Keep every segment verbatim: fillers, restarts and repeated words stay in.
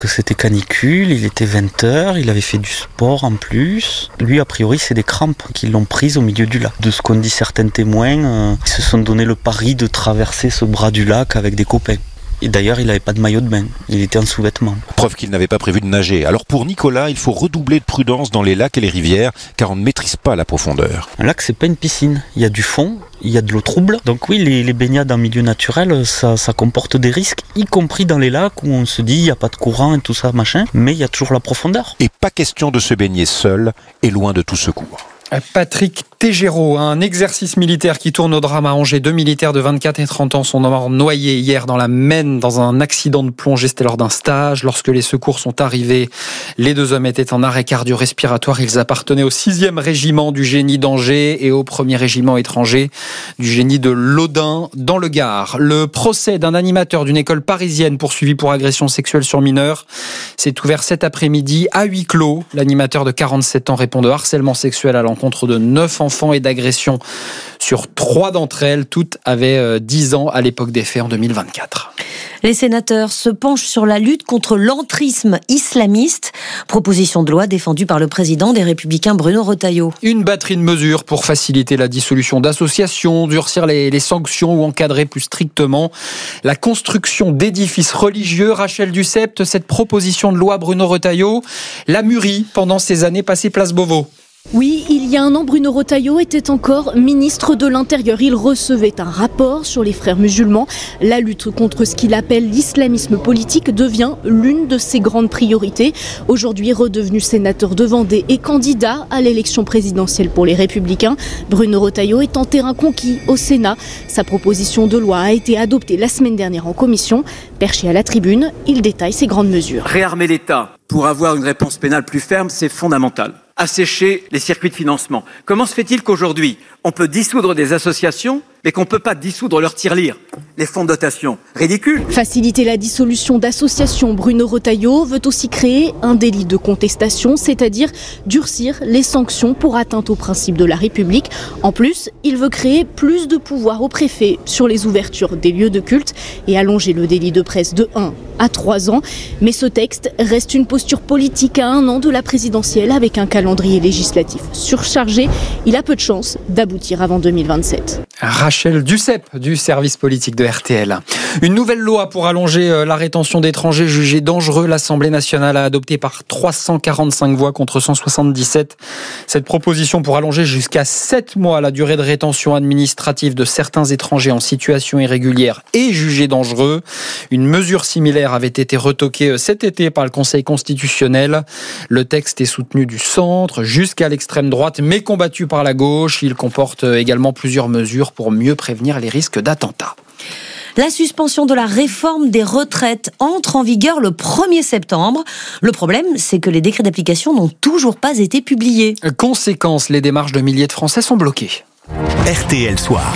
C'était canicule, il était vingt heures, il avait fait du sport en plus. Lui, a priori, c'est des crampes qui l'ont prise au milieu du lac. De ce qu'ont dit certains témoins, euh, ils se sont donné le pari de traverser ce bras du lac avec des copains. Et d'ailleurs, il n'avait pas de maillot de bain, il était en sous-vêtements. Preuve qu'il n'avait pas prévu de nager. Alors pour Nicolas, il faut redoubler de prudence dans les lacs et les rivières, car on ne maîtrise pas la profondeur. Un lac, c'est pas une piscine. Il y a du fond, il y a de l'eau trouble. Donc oui, les, les baignades en milieu naturel, ça, ça comporte des risques, y compris dans les lacs où on se dit il n'y a pas de courant et tout ça, machin, mais il y a toujours la profondeur. Et pas question de se baigner seul et loin de tout secours. Patrick Tégéraud, un exercice militaire qui tourne au drame à Angers. Deux militaires de vingt-quatre et trente ans sont morts noyés hier dans la Maine dans un accident de plongée. C'était lors d'un stage. Lorsque les secours sont arrivés, les deux hommes étaient en arrêt cardio-respiratoire. Ils appartenaient au sixième régiment du génie d'Angers et au premier régiment étranger du génie de l'Audin dans le Gard. Le procès d'un animateur d'une école parisienne poursuivi pour agression sexuelle sur mineurs s'est ouvert cet après-midi à huis clos. L'animateur de quarante-sept ans répond de harcèlement sexuel à l'encontre contre de neuf enfants et d'agressions sur trois d'entre elles. Toutes avaient dix ans à l'époque des faits en deux mille vingt-quatre. Les sénateurs se penchent sur la lutte contre l'entrisme islamiste. Proposition de loi défendue par le président des Républicains Bruno Retailleau. Une batterie de mesures pour faciliter la dissolution d'associations, durcir les, les sanctions ou encadrer plus strictement la construction d'édifices religieux. Rachel Dussept, cette proposition de loi Bruno Retailleau l'a mûrie pendant ces années passées place Beauvau. Oui, il y a un an, Bruno Retailleau était encore ministre de l'Intérieur. Il recevait un rapport sur les frères musulmans. La lutte contre ce qu'il appelle l'islamisme politique devient l'une de ses grandes priorités. Aujourd'hui, redevenu sénateur de Vendée et candidat à l'élection présidentielle pour les Républicains, Bruno Retailleau est en terrain conquis au Sénat. Sa proposition de loi a été adoptée la semaine dernière en commission. Perché à la tribune, il détaille ses grandes mesures. Réarmer l'État pour avoir une réponse pénale plus ferme, c'est fondamental. Assécher les circuits de financement. Comment se fait-il qu'aujourd'hui, on peut dissoudre des associations, mais qu'on ne peut pas dissoudre leur tirelire, les fonds de dotation? Ridicule. Faciliter la dissolution d'associations, Bruno Retailleau veut aussi créer un délit de contestation, c'est-à-dire durcir les sanctions pour atteinte aux principes de la République. En plus, il veut créer plus de pouvoir au préfet sur les ouvertures des lieux de culte et allonger le délit de presse de un à trois ans. Mais ce texte reste une posture politique à un an de la présidentielle avec un calendrier législatif surchargé. Il a peu de chances d'aboutir avant deux mille vingt-sept. Rachel Dussept du service politique de R T L. Une nouvelle loi pour allonger la rétention d'étrangers jugés dangereux. L'Assemblée nationale a adopté par trois cent quarante-cinq voix contre cent soixante-dix-sept. Cette proposition pour allonger jusqu'à sept mois la durée de rétention administrative de certains étrangers en situation irrégulière et jugés dangereux. Une mesure similaire avait été retoquée cet été par le Conseil constitutionnel. Le texte est soutenu du centre jusqu'à l'extrême droite, mais combattu par la gauche. Il comporte également plusieurs mesures pour mieux prévenir les risques d'attentats. La suspension de la réforme des retraites entre en vigueur le premier septembre. Le problème, c'est que les décrets d'application n'ont toujours pas été publiés. Conséquence, les démarches de milliers de Français sont bloquées. R T L Soir.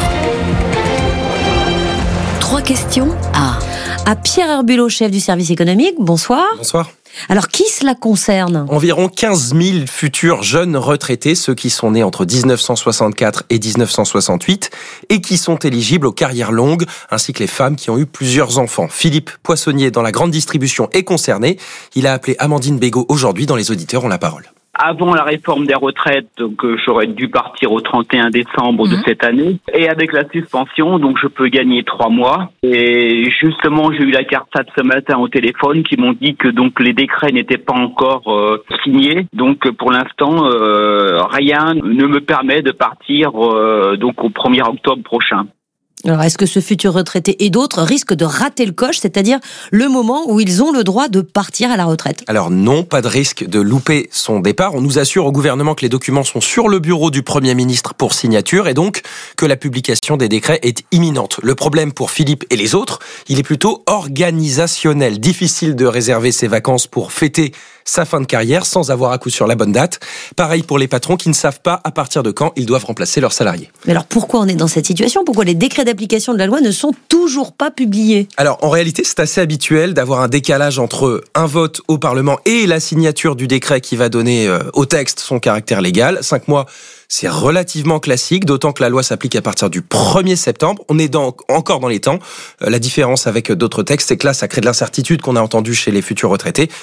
Trois questions à, à Pierre Herbulot, chef du service économique. Bonsoir. Bonsoir. Alors, qui cela concerne ? Environ quinze mille futurs jeunes retraités, ceux qui sont nés entre dix-neuf cent soixante-quatre et dix-neuf cent soixante-huit et qui sont éligibles aux carrières longues, ainsi que les femmes qui ont eu plusieurs enfants. Philippe Poissonnier, dans la grande distribution, est concerné. Il a appelé Amandine Bégaud aujourd'hui. Dans Les Auditeurs ont la parole. Avant la réforme des retraites, donc j'aurais dû partir au trente et un décembre mmh. de cette année. Et avec la suspension, donc je peux gagner trois mois. Et justement, j'ai eu la CARSAT ce matin au téléphone qui m'ont dit que donc les décrets n'étaient pas encore euh, signés. Donc pour l'instant, euh, rien ne me permet de partir euh, donc au premier octobre prochain. Alors, est-ce que ce futur retraité et d'autres risquent de rater le coche, c'est-à-dire le moment où ils ont le droit de partir à la retraite ? Alors non, pas de risque de louper son départ. On nous assure au gouvernement que les documents sont sur le bureau du Premier ministre pour signature et donc que la publication des décrets est imminente. Le problème pour Philippe et les autres, il est plutôt organisationnel. Difficile de réserver ses vacances pour fêter sa fin de carrière sans avoir à coup sûr la bonne date. Pareil pour les patrons qui ne savent pas à partir de quand ils doivent remplacer leurs salariés. Mais alors pourquoi on est dans cette situation ? Pourquoi les décrets d'application de la loi ne sont toujours pas publiés ? Alors en réalité, c'est assez habituel d'avoir un décalage entre un vote au Parlement et la signature du décret qui va donner euh, au texte son caractère légal. Cinq mois, c'est relativement classique, d'autant que la loi s'applique à partir du premier septembre. On est dans, encore dans les temps. Euh, la différence avec d'autres textes, c'est que là, ça crée de l'incertitude qu'on a entendu chez les futurs retraités.